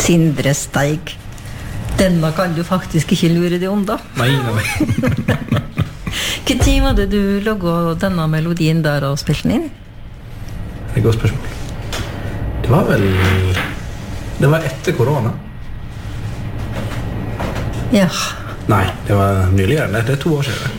Sindre Steig, denne kan du faktisk ikke lure deg om da. Nei. Hvilken tid var det du laget denne melodien der og spilte den inn? Det er et godt spørsmål. Det var etter korona. Ja. Nei, det var nyligere. Det er 2 år siden.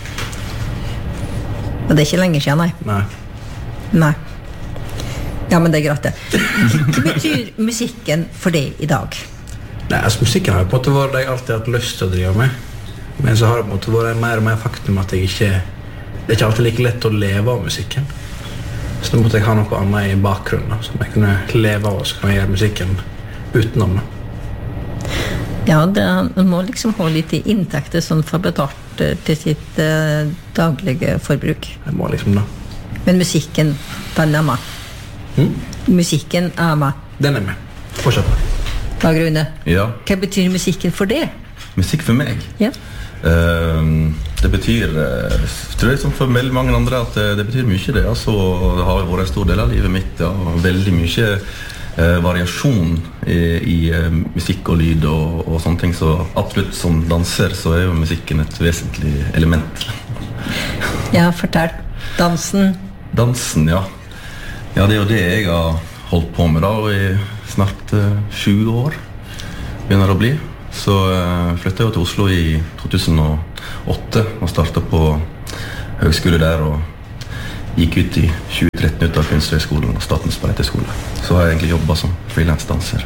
Og det er ikke lenge siden, nei. Nei. Ja, men det er greit det. Hva betyr musikken for deg i dag? Nei, altså musikken har jo på en måte vært det jeg alltid har hatt lyst til å drive med. Men så har det på en måte vært mer og mer faktum at det er ikke alltid like lett å leve av musikken. Så da måtte jeg ha noe annet i bakgrunnen, som jeg kunne leve av, og så kan jeg gjøre musikken utenom det. Ja, man må liksom ha litt inntekter sånn for betalt til sitt daglige forbruk. Jeg må liksom det. Men musikken, den er med. Musikken er med. Den er med. Fortsatt. Dag Rune, Ja. hva betyr musikken for deg? Musikk for meg? Ja. Det betyr, tror jeg som for veldig mange andre, at det betyr mye det. Altså, det har vært en stor del av livet mitt, ja, og veldig mye variasjon i musikk og lyd og sånne ting, så absolutt som danser så er jo musikken et vesentlig element. Ja, fortell. Dansen. Dansen, ja. Ja, det er jo det jeg har holdt på med da, i snart 20 år begynner det å bli. Så flyttet jeg til Oslo i 2008 og startet på høgskole der og gikk ut i 2013 ut av Kunsthøgskolen og Statens balletthøgskole. Så har jeg egentlig jobbet som freelance-danser.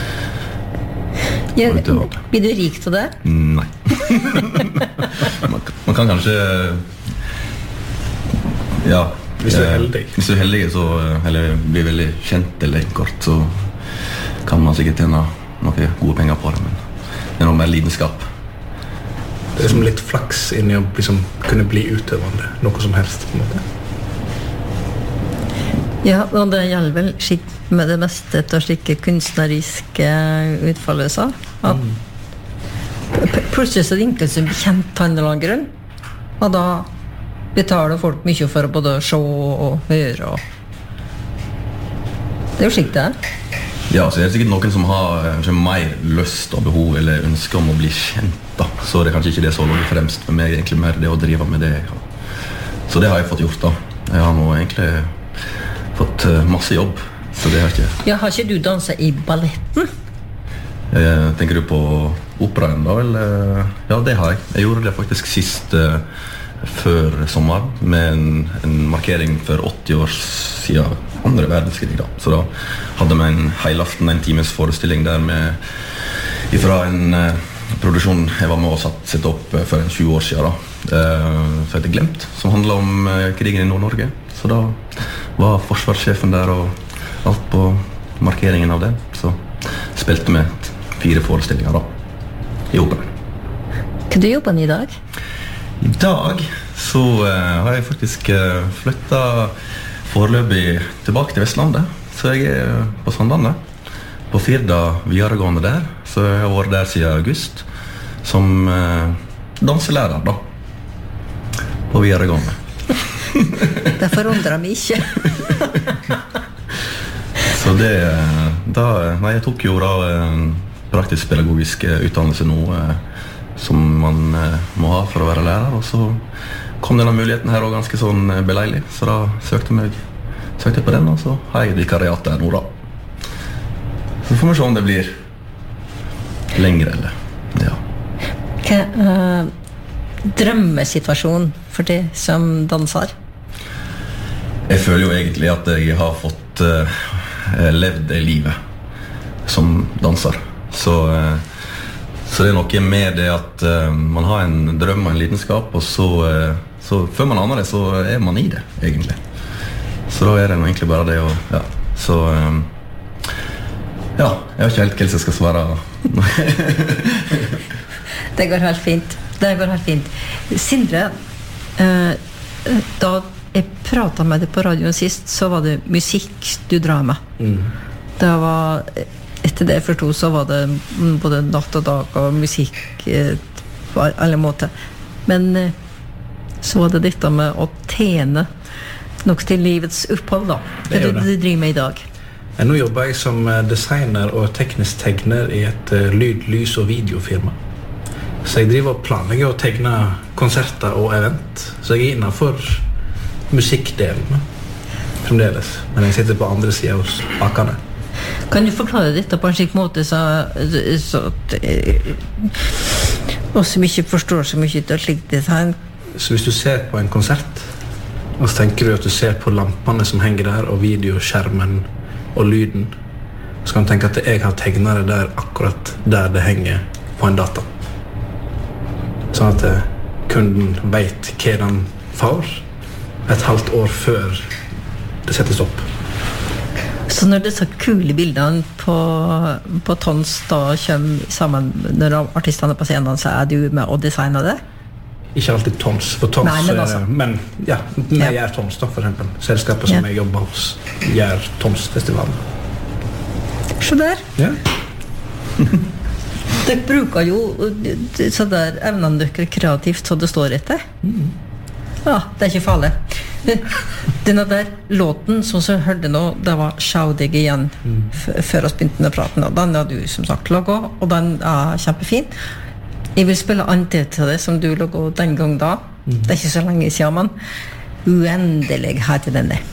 Ja, blir du rik til det? Nei. man kan kanskje ja, hvis du er heldig. Hvis du er heldig så, eller blir veldig kjent eller kort, så kan man sikkert tjene noen gode penger på det, men det er noe mer lidenskap. Det er som litt flaks inni å liksom kunne bli utøvende, noe som helst på en måte. Ja, og det gjelder vel skikk med det meste av slike kunstneriske utfallelser. Plutselig så rinker det som bekjent tannlageren, og da betaler folk mye for å både se og høre. Det er jo slik det er. Ja, så er det sikkert noen som har mer lyst og behov eller ønsker om å bli kjent da. Så det er kanskje ikke det så låg fremst for meg, egentlig mer det å drive med det jeg har. Så det har jeg fått gjort da. Jeg har nå egentlig fått masse jobb, så det har ikke. Ja, har ikke du danset i balletten? Tenker du på operaen da, eller? Ja, det har jeg. Jeg gjorde det faktisk sist før sommeren, med en markering for 80 år siden andre verdenskrig da. Så da hadde vi en heilaften, en times forestilling der med ifra en produksjon jeg var med og sette opp for 20 år siden da. Så heter Glemt, som handler om krigen i Nord-Norge. Så da var forsvarssjefen der og alt på markeringen av det. Så spilte vi 4 forestillinger da, i operaen. Hva du jobber med i dag? I dag så har jeg faktisk flyttet foreløpig tilbake til Vestlandet. Så jeg er på Sandane, på Firda videregående der. Så jeg har vært der siden august, som danselærer da, på videregående. Det forundrer meg ikke. Så det da, nei, jeg tok jo da praktisk pedagogisk utdannelse nå, som man må ha for å være lærer, og så kom denne muligheten her også ganske sånn beleilig, så da søkte jeg på den, og så har jeg vikariat der nå da. Så får vi se om det blir lengre, eller ja. Hva drømmesituasjon for det som danser? Jeg føler jo egentlig at jeg har fått levd det livet som danser. Så det er noe med det at man har en drøm og en lidenskap, og så før man aner det, så er man i det, egentlig. Så da er det egentlig bare det å, ja. Så, ja, jeg vet ikke helt hva jeg skal svare. Det går helt fint. Det går helt fint. Sindre, da jeg pratet med deg på radioen sist, så var det musikk du drar med. Det var, etter det jeg forstod, så var det både natt og dag og musikk på alle måter. Men så var det dette med å tjene nok til livets opphold da. Det er det du driver med i dag. Nå jobber jeg som designer og teknisk tegner I et lyd-, lys- og videofirma. Så jeg driver og planlegger og tegner konserter og event. Så jeg innenfor musikkdelen fremdeles. Men jeg sitter på andre siden hos bakerne. Kan du forklare dette på en slik måte så at oss som ikke forstår så mye av slik design? Så hvis du ser på en konsert, og så tenker du at du ser på lampene som henger der, og videoskjermen og lyden, så kan du tenke at jeg har tegnet det der akkurat der det henger på en data. Sånn at kunden vet hva den får et halvt år før det settes opp. Så når disse kule bildene på Tons da kommer sammen, når artistene på scenen, så du med å designe det? Ikke alltid Tons, for Tons, Nei, men ja, vi gjør Tons da, for eksempel. Selskapet som jeg jobber hos gjør Tons-festivalen. Så der. Ja. Dere bruker jo så der evnene dere kreativt så det står etter. Ja, det ikke farlig. Denne der låten som så hørte nå, det var «Sjau deg igjen» før oss begynte med praten. Den har du som sagt laget, og den kjempefin. Jeg vil spille antid til det som du laget den gang da. Det ikke så lenge siden, men uendelig her til denne.